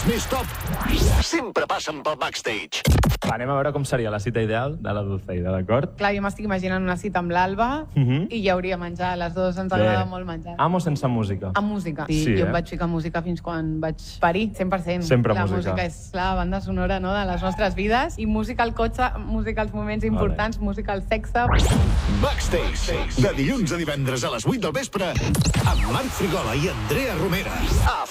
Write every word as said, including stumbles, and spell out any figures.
els més top sempre passen pel backstage. Va, anem a veure com seria la cita ideal de la Dulceida, d'acord? Clar, jo m'estic imaginant una cita amb l'Alba Uh -huh. i hi hauria menjar. A les dues ens agrada molt menjar. Amb o sense música? Amb música. Sí, Sí, jo eh? em vaig ficar música fins quan vaig parir, cent per cent. Sempre la música. La música és la banda sonora, no?, de les nostres vides. I música al cotxe, música als moments importants, vale. Música al sexe. Backstage, de dilluns a divendres a les vuit del vespre, amb Marc Frigola i Andrea Romera. A